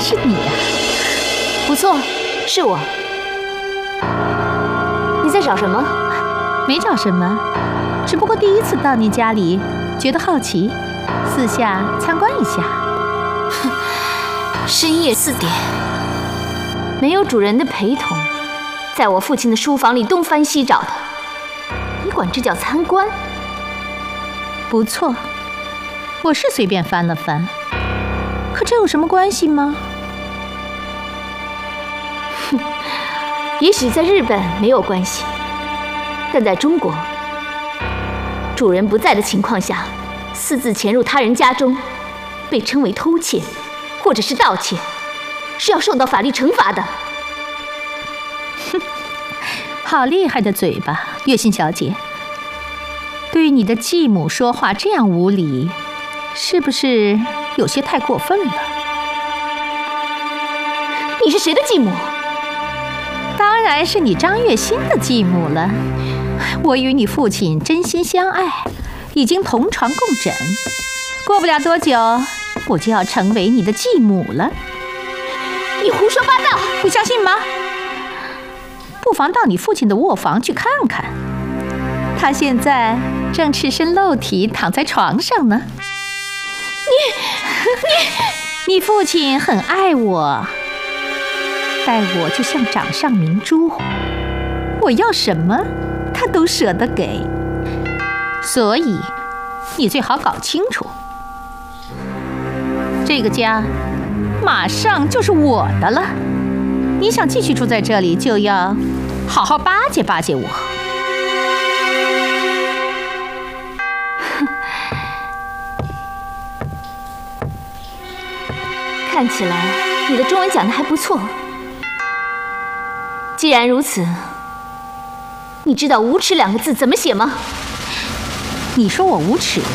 是你啊！ 不错，是我。你在找什么？ 没找什么，只不过第一次到你家里，觉得好奇，四下参观一下。 深夜4点，没有主人的陪同，在我父亲的书房里东翻西找的，你管这叫参观？ 不错，我是随便翻了翻，可这有什么关系吗？ 哼，也许在日本没有关系，但在中国，主人不在的情况下，私自潜入他人家中，被称为偷窃，或者是盗窃，是要受到法律惩罚的。 哼，好厉害的嘴巴，月心小姐。对你的继母说话这样无礼，是不是有些太过分了？ 你是谁的继母？ 当然是你张月心的继母了。我与你父亲真心相爱，已经同床共枕，过不了多久，我就要成为你的继母了。 你胡说八道！ 不相信吗？不妨到你父亲的卧房去看看，他现在正赤身露体躺在床上呢。你父亲很爱我，待我就像掌上明珠，我要什么他都舍得给，所以你最好搞清楚，这个家马上就是我的了。你想继续住在这里，就要好好巴结巴结我。 看起来你的中文讲得还不错。既然如此，你知道"无耻"2个字怎么写吗？ 你说我无耻？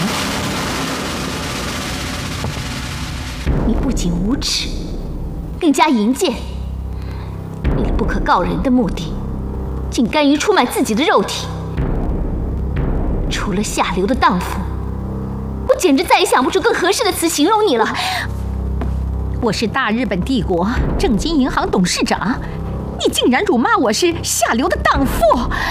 你不仅无耻，更加淫贱。为了不可告人的目的，竟甘于出卖自己的肉体。除了下流的荡妇，我简直再也想不出更合适的词形容你了。 我是大日本帝国正金银行董事长，你竟然辱骂我是下流的荡妇！